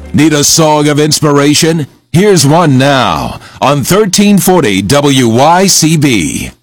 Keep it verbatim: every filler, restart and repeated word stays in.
Need a song of inspiration? Here's one now on thirteen forty W Y C B.